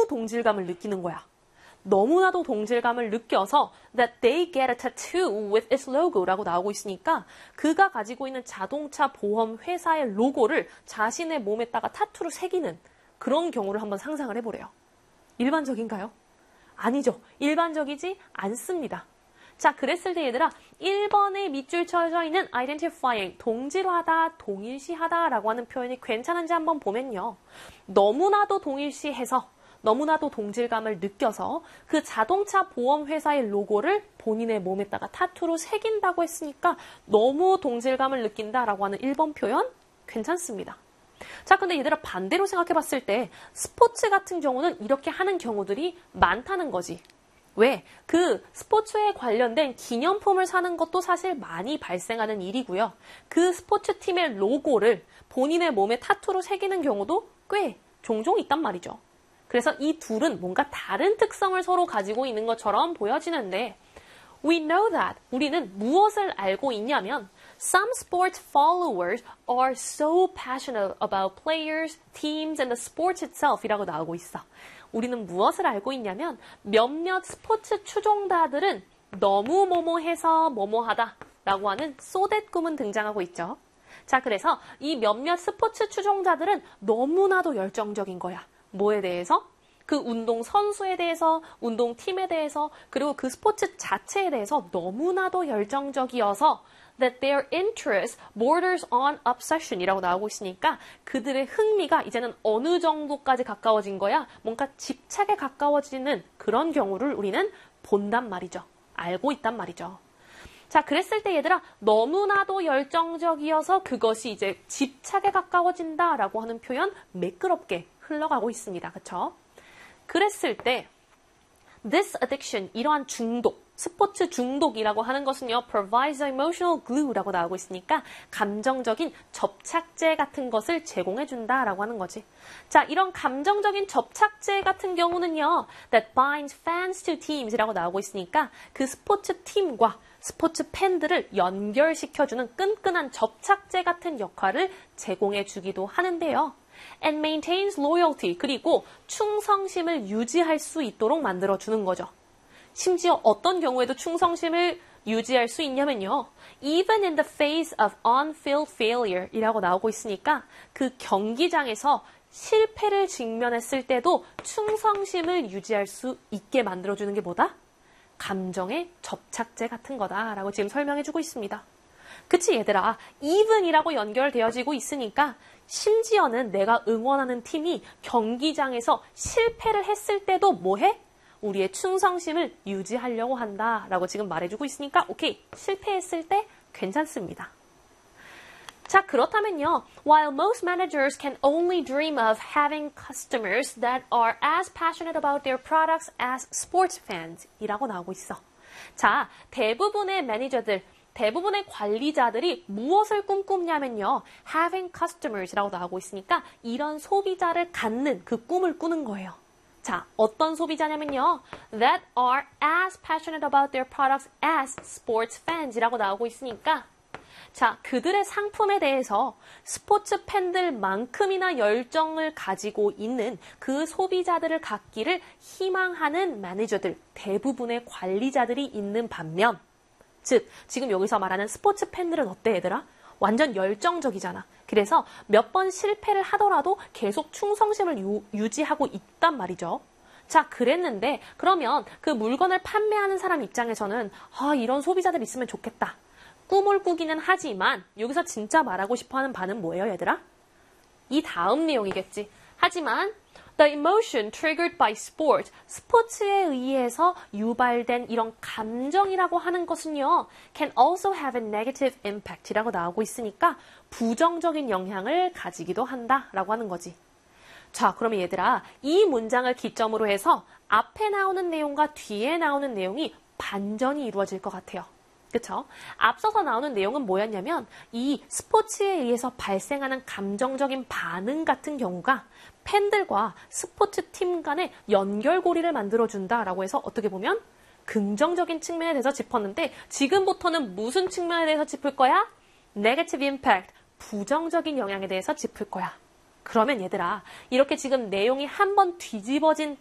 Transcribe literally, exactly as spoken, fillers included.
너무 동질감을 느끼는 거야. 너무나도 동질감을 느껴서 that they get a tattoo with its logo라고 나오고 있으니까 그가 가지고 있는 자동차 보험 회사의 로고를 자신의 몸에다가 타투로 새기는 그런 경우를 한번 상상을 해보래요. 일반적인가요? 아니죠. 일반적이지 않습니다. 자, 그랬을 때 얘들아 일 번에 밑줄 쳐져 있는 identifying, 동질화하다, 동일시하다 라고 하는 표현이 괜찮은지 한번 보면요. 너무나도 동일시해서 너무나도 동질감을 느껴서 그 자동차 보험 회사의 로고를 본인의 몸에다가 타투로 새긴다고 했으니까 너무 동질감을 느낀다라고 하는 일 번 표현 괜찮습니다. 자, 근데 얘들아 반대로 생각해 봤을 때 스포츠 같은 경우는 이렇게 하는 경우들이 많다는 거지. 왜? 그 스포츠에 관련된 기념품을 사는 것도 사실 많이 발생하는 일이고요. 그 스포츠팀의 로고를 본인의 몸에 타투로 새기는 경우도 꽤 종종 있단 말이죠. 그래서 이 둘은 뭔가 다른 특성을 서로 가지고 있는 것처럼 보여지는데 We know that. 우리는 무엇을 알고 있냐면 Some sports followers are so passionate about players, teams, and the sports itself 이라고 나오고 있어. 우리는 무엇을 알고 있냐면 몇몇 스포츠 추종자들은 너무 뭐뭐해서 뭐뭐하다 라고 하는 쏘댓 꿈은 등장하고 있죠. 자, 그래서 이 몇몇 스포츠 추종자들은 너무나도 열정적인 거야. 뭐에 대해서? 그 운동 선수에 대해서, 운동팀에 대해서, 그리고 그 스포츠 자체에 대해서 너무나도 열정적이어서 that their interest borders on obsession이라고 나오고 있으니까 그들의 흥미가 이제는 어느 정도까지 가까워진 거야? 뭔가 집착에 가까워지는 그런 경우를 우리는 본단 말이죠. 알고 있단 말이죠. 자, 그랬을 때 얘들아 너무나도 열정적이어서 그것이 이제 집착에 가까워진다라고 하는 표현 매끄럽게 흘러가고 있습니다. 그쵸? 그랬을 때 this addiction, 이러한 중독, 스포츠 중독이라고 하는 것은요, provides emotional glue라고 나오고 있으니까 감정적인 접착제 같은 것을 제공해준다라고 하는 거지. 자, 이런 감정적인 접착제 같은 경우는요, that binds fans to teams이라고 나오고 있으니까 그 스포츠 팀과 스포츠 팬들을 연결시켜주는 끈끈한 접착제 같은 역할을 제공해주기도 하는데요. And maintains loyalty, 그리고 충성심을 유지할 수 있도록 만들어주는 거죠. 심지어 어떤 경우에도 충성심을 유지할 수 있냐면요. Even in the face of on-field failure 이라고 나오고 있으니까 그 경기장에서 실패를 직면했을 때도 충성심을 유지할 수 있게 만들어주는 게 뭐다? 감정의 접착제 같은 거다라고 지금 설명해주고 있습니다. 그치 얘들아, even이라고 연결되어지고 있으니까 심지어는 내가 응원하는 팀이 경기장에서 실패를 했을 때도 뭐해? 우리의 충성심을 유지하려고 한다라고 지금 말해주고 있으니까 오케이, 실패했을 때 괜찮습니다. 자, 그렇다면요. While most managers can only dream of having customers that are as passionate about their products as sports fans 이라고 나오고 있어. 자, 대부분의 매니저들, 대부분의 관리자들이 무엇을 꿈꾸냐면요. having customers이라고 나오고 있으니까 이런 소비자를 갖는 그 꿈을 꾸는 거예요. 자, 어떤 소비자냐면요. that are as passionate about their products as sports fans이라고 나오고 있으니까 자, 그들의 상품에 대해서 스포츠 팬들만큼이나 열정을 가지고 있는 그 소비자들을 갖기를 희망하는 매니저들, 대부분의 관리자들이 있는 반면 즉, 지금 여기서 말하는 스포츠 팬들은 어때 얘들아? 완전 열정적이잖아. 그래서 몇 번 실패를 하더라도 계속 충성심을 유, 유지하고 있단 말이죠. 자, 그랬는데 그러면 그 물건을 판매하는 사람 입장에서는 아, 이런 소비자들 있으면 좋겠다. 꿈을 꾸기는 하지만 여기서 진짜 말하고 싶어하는 바는 뭐예요, 얘들아? 이 다음 내용이겠지. 하지만 The emotion triggered by sport, 스포츠에 의해서 유발된 이런 감정이라고 하는 것은요, can also have a negative impact이라고 나오고 있으니까 부정적인 영향을 가지기도 한다라고 하는 거지. 자, 그러면 얘들아, 이 문장을 기점으로 해서 앞에 나오는 내용과 뒤에 나오는 내용이 반전이 이루어질 것 같아요. 그쵸? 앞서서 나오는 내용은 뭐였냐면 이 스포츠에 의해서 발생하는 감정적인 반응 같은 경우가 팬들과 스포츠팀 간의 연결고리를 만들어준다라고 해서 어떻게 보면 긍정적인 측면에 대해서 짚었는데 지금부터는 무슨 측면에 대해서 짚을 거야? Negative impact, 부정적인 영향에 대해서 짚을 거야. 그러면 얘들아, 이렇게 지금 내용이 한번 뒤집어진